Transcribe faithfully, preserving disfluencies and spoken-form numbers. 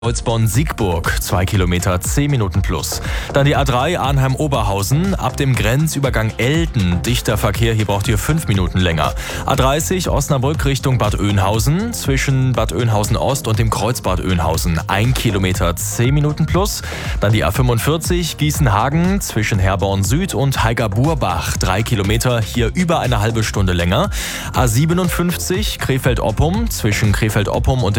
Kreuzborn-Siegburg, zwei Kilometer, zehn Minuten plus. Dann die A drei Arnheim-Oberhausen, ab dem Grenzübergang Elten, dichter Verkehr, hier braucht ihr fünf Minuten länger. A dreißig Osnabrück Richtung Bad Oeynhausen, zwischen Bad Oeynhausen Ost und dem Kreuzbad Oeynhausen, ein Kilometer, zehn Minuten plus. Dann die A fünfundvierzig Gießen-Hagen, zwischen Herborn Süd und Heiger-Burbach, drei Kilometer, hier über eine halbe Stunde länger. A siebenundfünfzig Krefeld-Oppum, zwischen Krefeld-Oppum und